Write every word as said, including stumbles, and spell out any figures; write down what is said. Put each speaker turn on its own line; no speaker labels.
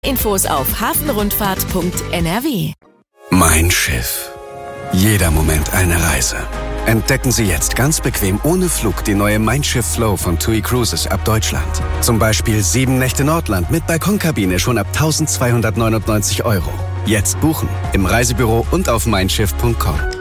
Infos auf hafenrundfahrt punkt n r w.
Mein Schiff. Jeder Moment eine Reise. Entdecken Sie jetzt ganz bequem ohne Flug die neue Mein Schiff Flow von T U I Cruises ab Deutschland. Zum Beispiel sieben Nächte Nordland mit Balkonkabine schon ab eintausendzweihundertneunundneunzig Euro. Jetzt buchen im Reisebüro und auf mein schiff punkt com.